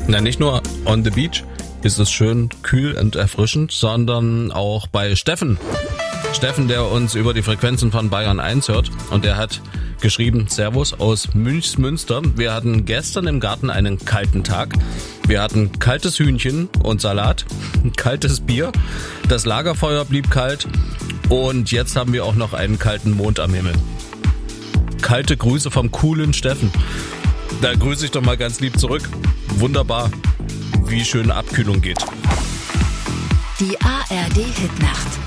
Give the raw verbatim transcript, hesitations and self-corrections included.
Na, nicht nur on the beach ist es schön kühl und erfrischend, sondern auch bei Steffen. Steffen, der uns über die Frequenzen von Bayern eins hört, und der hat geschrieben, Servus aus Münchsmünster. Wir hatten gestern im Garten einen kalten Tag. Wir hatten kaltes Hühnchen und Salat, kaltes Bier, das Lagerfeuer blieb kalt und jetzt haben wir auch noch einen kalten Mond am Himmel. Kalte Grüße vom coolen Steffen. Da grüße ich doch mal ganz lieb zurück. Wunderbar, wie schön Abkühlung geht. Die A R D Hitnacht.